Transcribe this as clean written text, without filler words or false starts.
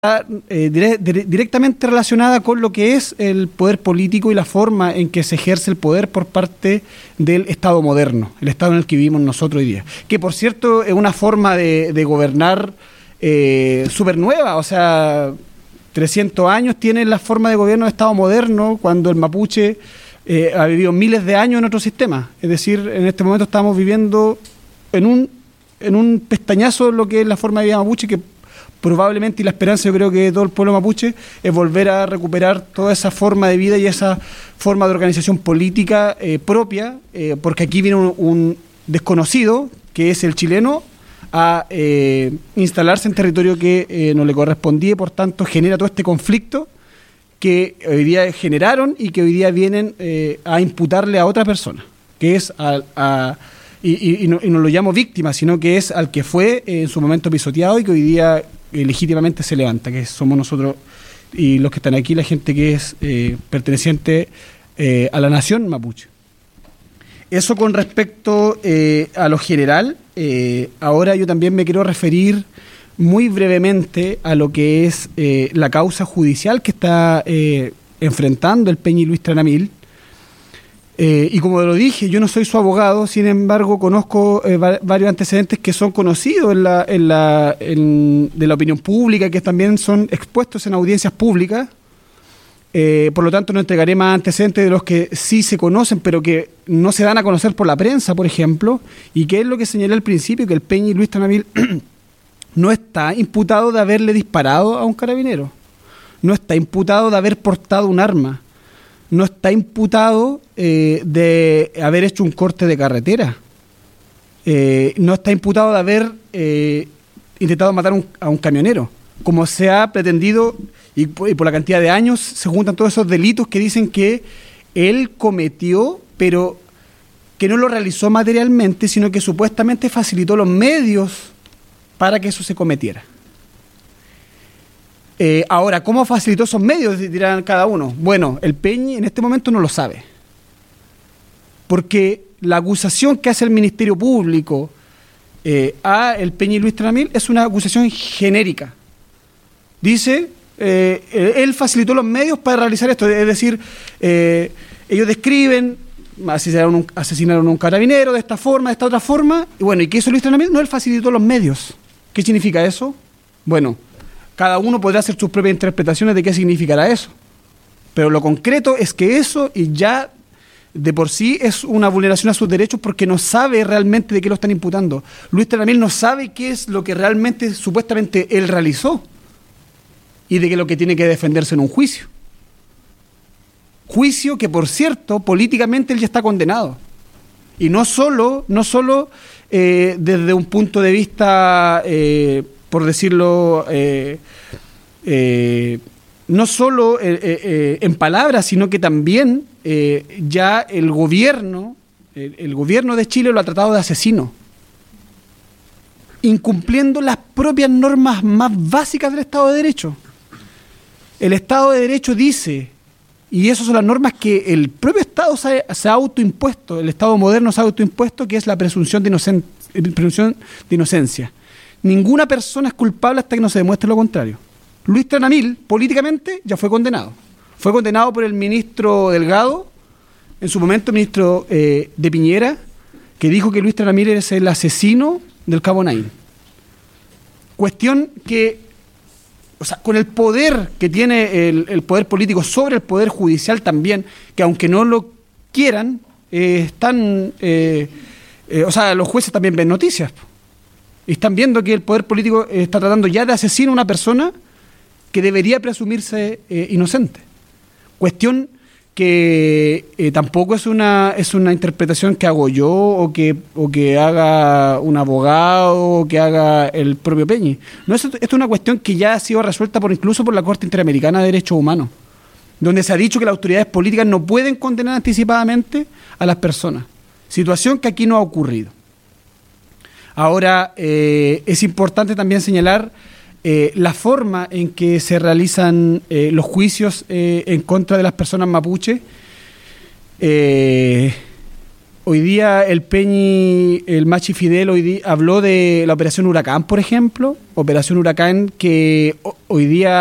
directamente relacionada con lo que es el poder político y la forma en que se ejerce el poder por parte del Estado moderno, el Estado en el que vivimos nosotros hoy día. Que, por cierto, es una forma de gobernar súper nueva, o sea, 300 años tiene la forma de gobierno de Estado moderno, cuando el mapuche ha vivido miles de años en otro sistema. Es decir, en este momento estamos viviendo en un pestañazo lo que es la forma de vida mapuche, que probablemente, y la esperanza yo creo que de todo el pueblo mapuche, es volver a recuperar toda esa forma de vida y esa forma de organización política propia, porque aquí viene un desconocido, que es el chileno, a instalarse en territorio que no le correspondía, y por tanto genera todo este conflicto que hoy día generaron y que hoy día vienen a imputarle a otra persona, que es y no lo llamo víctima, sino que es al que fue en su momento pisoteado y que hoy día legítimamente se levanta, que somos nosotros y los que están aquí, la gente que es perteneciente a la nación mapuche. Eso con respecto a lo general. Ahora yo también me quiero referir muy brevemente a lo que es la causa judicial que está enfrentando el Peñi Luis Tranamil. Y como lo dije, yo no soy su abogado, sin embargo conozco varios antecedentes que son conocidos de la opinión pública, que también son expuestos en audiencias públicas. Por lo tanto, no entregaré más antecedentes de los que sí se conocen, pero que no se dan a conocer por la prensa, por ejemplo, y que es lo que señalé al principio, que el Peñi Luis Tranamil no está imputado de haberle disparado a un carabinero, no está imputado de haber portado un arma, no está imputado de haber hecho un corte de carretera, no está imputado de haber intentado matar a un camionero, como se ha pretendido, y por la cantidad de años se juntan todos esos delitos que dicen que él cometió, pero que no lo realizó materialmente, sino que supuestamente facilitó los medios para que eso se cometiera. Ahora, ¿cómo facilitó esos medios? Dirán cada uno. Bueno, el Peñi en este momento no lo sabe. Porque la acusación que hace el Ministerio Público a el Peñi Luis Tranamil es una acusación genérica. Dice, él facilitó los medios para realizar esto. Es decir, ellos describen, asesinaron a un carabinero de esta forma, de esta otra forma. Y bueno, ¿y qué hizo Luis Tranamil? No, él facilitó los medios. ¿Qué significa eso? Bueno, cada uno podrá hacer sus propias interpretaciones de qué significará eso. Pero lo concreto es que eso y ya de por sí es una vulneración a sus derechos, porque no sabe realmente de qué lo están imputando. Luis Tranamil no sabe qué es lo que realmente, supuestamente, él realizó y de qué es lo que tiene que defenderse en un juicio. Juicio que, por cierto, políticamente él ya está condenado. Y no solo desde un punto de vista, por decirlo, no solo en palabras, sino que también ya el gobierno de Chile lo ha tratado de asesino, incumpliendo las propias normas más básicas del Estado de Derecho. El Estado de Derecho dice, y esas son las normas que el propio Estado se ha autoimpuesto, el Estado moderno se ha autoimpuesto, que es la presunción de inocencia. Ninguna persona es culpable hasta que no se demuestre lo contrario. Luis Tranamil, políticamente, ya fue condenado. Fue condenado por el ministro Delgado, en su momento ministro de Piñera, que dijo que Luis Tranamil es el asesino del Cabo Naín. Cuestión que, o sea, con el poder que tiene el poder político sobre el poder judicial también, que aunque no lo quieran, están... o sea, los jueces también ven noticias. Y están viendo que el poder político está tratando ya de asesinar a una persona que debería presumirse inocente. Cuestión que tampoco es una interpretación que hago yo o que haga un abogado o que haga el propio Peñi. No, esto es una cuestión que ya ha sido resuelta incluso por la Corte Interamericana de Derechos Humanos, donde se ha dicho que las autoridades políticas no pueden condenar anticipadamente a las personas. Situación que aquí no ha ocurrido. Ahora, es importante también señalar la forma en que se realizan los juicios en contra de las personas mapuche. Hoy día el Machi Fidel habló de la Operación Huracán, por ejemplo. Operación Huracán que hoy día